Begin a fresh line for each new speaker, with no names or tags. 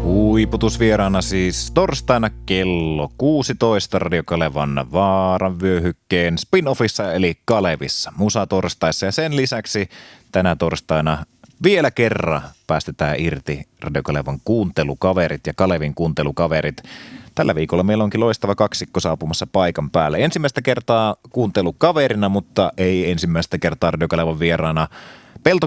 Huiputusvieraana siis torstaina kello 16 Radio Kalevan Vaaran vyöhykkeen spin-offissa eli Kalevissa Musa torstaissa. Ja sen lisäksi tänä torstaina vielä kerran päästetään irti Radio Kalevan kuuntelukaverit ja Kalevin kuuntelukaverit. Tällä viikolla meillä onkin loistava kaksikko saapumassa paikan päälle. Ensimmäistä kertaa kuuntelukaverina, mutta ei ensimmäistä kertaa Radio Kalevan vieraana